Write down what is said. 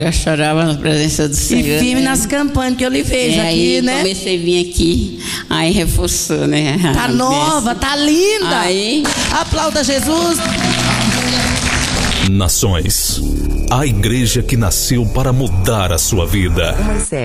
Eu chorava na presença do Senhor. E firme, né? Nas campanhas que eu lhe vejo aqui, aí, né? Comecei a vir aqui, aí reforçou, né? Tá nova, tá linda. Aí. Aplauda Jesus. Nações, a igreja que nasceu para mudar a sua vida.